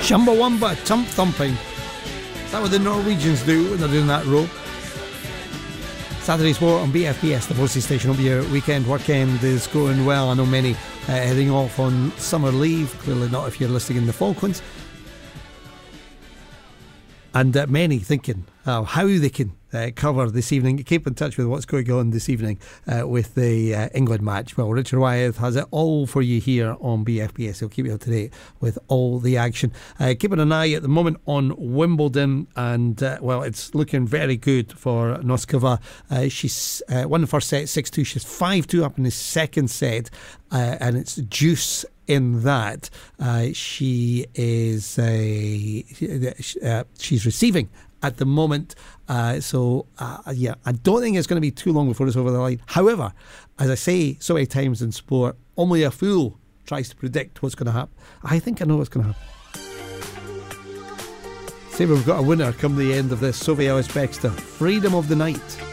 Chumbawamba, chump thumping. Is that what the Norwegians do when they're doing that row? Saturday Sport on BFBS, the Postie Station. Hope your weekend, workend is going well. I know many heading off on summer leave. Clearly not if you're listening in the Falklands. And many thinking how they can cover this evening. Keep in touch with what's going on this evening with the England match. Well, Richard Wyeth has it all for you here on BFBS. He'll keep you up to date with all the action. Keeping an eye at the moment on Wimbledon, and well, it's looking very good for Noskova. She's won the first set 6-2. She's 5-2 up in the second set, and it's deuce in that. She is she's receiving at the moment, so I don't think it's going to be too long before it's over the line. However, as I say so many times in sport, only a fool tries to predict what's going to happen. I think I know what's going to happen. Say we've got a winner come the end of this. Sophie Ellis-Bextor, Freedom of the Night.